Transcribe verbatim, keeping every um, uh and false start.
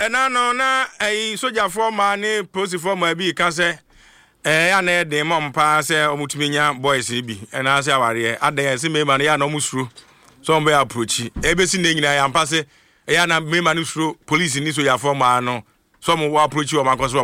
ɛna no na ai soja forma ne police forma bi ka se eh ya na de mom pa se omutumi nya boys bi ɛna se aware adan se mema no ya na omusuro so mbe approach e be si na nyina ya mpa se ya na mema no suro police ni soja forma no so mo approach o makoso